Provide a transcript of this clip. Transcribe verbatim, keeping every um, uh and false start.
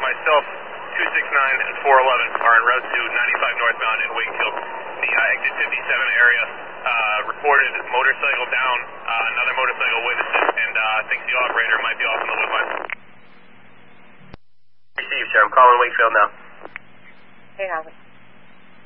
myself, two six nine and four eleven are en route to ninety-five northbound in Wakefield. The uh, exit fifty-seven area uh, reported motorcycle down, uh, another motorcycle with it, and uh, thinks the operator might be off in the loop line. Received, sir. I'm calling Wakefield now. Hey, Howard.